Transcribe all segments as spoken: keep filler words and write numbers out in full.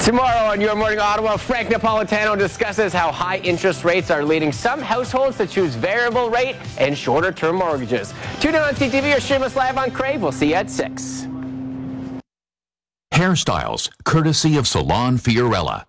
Tomorrow on Your Morning Ottawa, Frank Napolitano discusses how high interest rates are leading some households to choose variable rate and shorter term mortgages. Tune in on C T V or stream us live on Crave. We'll see you at six. Hairstyles, courtesy of Salon Fiorella.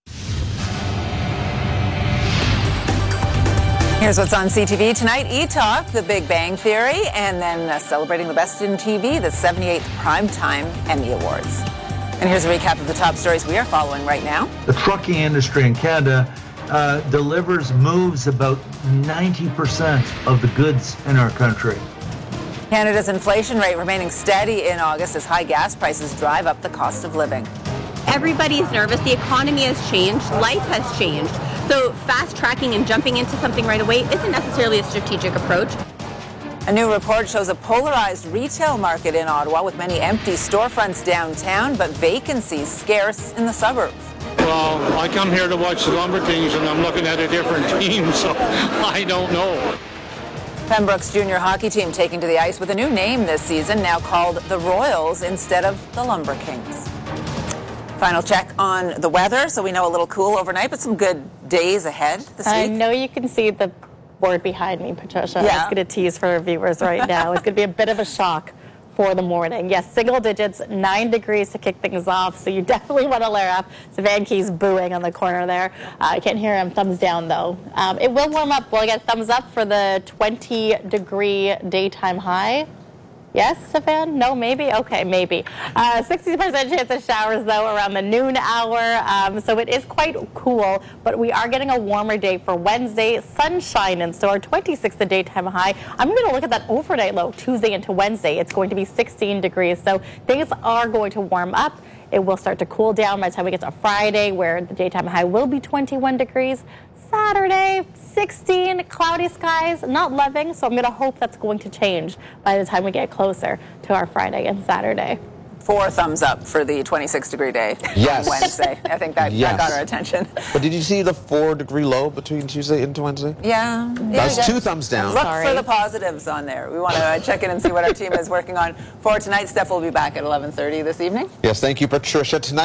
Here's what's on C T V tonight. E-Talk, The Big Bang Theory, and then uh, celebrating the best in T V, the seventy-eighth Primetime Emmy Awards. And here's a recap of the top stories we are following right now. The trucking industry in Canada uh, delivers, moves about ninety percent of the goods in our country. Canada's inflation rate remaining steady in August as high gas prices drive up the cost of living. Everybody's nervous. The economy has changed. Life has changed. So fast tracking and jumping into something right away isn't necessarily a strategic approach. A new report shows a polarized retail market in Ottawa with many empty storefronts downtown, but vacancies scarce in the suburbs. Well, I come here to watch the Lumber Kings and I'm looking at a different team, so I don't know. Pembroke's junior hockey team taking to the ice with a new name this season, now called the Royals instead of the Lumber Kings. Final check on the weather, so we know a little cool overnight, but some good days ahead this week. I know you can see the board behind me, Patricia. Yeah. It's going to tease for our viewers right now. It's going to be a bit of a shock for the morning. Yes, single digits, nine degrees to kick things off, so you definitely want to layer up. Savan Key's booing on the corner there. Uh, I can't hear him. Thumbs down, though. Um, it will warm up. We'll get thumbs up for the twenty degree daytime high. Yes, Savan? No, maybe? Okay, maybe. Uh, sixty percent chance of showers, though, around the noon hour. Um, so it is quite cool, but we are getting a warmer day for Wednesday. Sunshine in store, twenty-six the daytime high. I'm going to look at that overnight low Tuesday into Wednesday. It's going to be sixteen degrees, so things are going to warm up. It will start to cool down by the time we get to Friday, where the daytime high will be twenty-one degrees. Saturday, sixteen, cloudy skies, not loving, so I'm going to hope that's going to change by the time we get closer to our Friday and Saturday. Four thumbs up for the twenty-six degree day Yes. on Wednesday. I think that, Yes. that got our attention. But did you see the four degree low between Tuesday into Wednesday? Yeah. yeah That's two thumbs down. Look Sorry. for the positives on there. We want to uh, check in and see what our team is working on for tonight. Steph will be back at eleven thirty this evening. Yes, thank you, Patricia. Tonight.